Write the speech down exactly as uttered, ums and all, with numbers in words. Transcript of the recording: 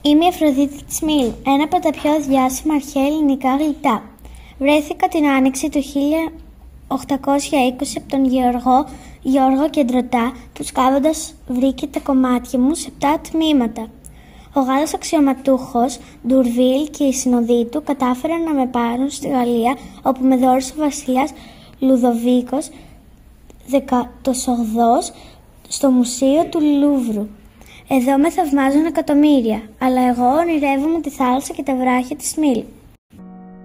Είμαι η Αφροδίτη της Μήλου, ένα από τα πιο διάσημα αρχαία ελληνικά γλυπτά. Βρέθηκα την άνοιξη του χίλια οκτακόσια είκοσι από τον Γεωργό Γιώργο Κεντρωτά, που σκάβοντας βρήκε τα κομμάτια μου σε επτά τμήματα. Ο Γάλλος αξιωματούχος Ντουρβίλ και οι συνοδοί του κατάφεραν να με πάρουν στη Γαλλία, όπου με δώρισε ο βασιλιάς Λουδοβίκος δεκαοκτώ στο μουσείο του Λούβρου. Εδώ με θαυμάζουν εκατομμύρια, αλλά εγώ ονειρεύομαι τη θάλασσα και τα βράχια της Μήλου.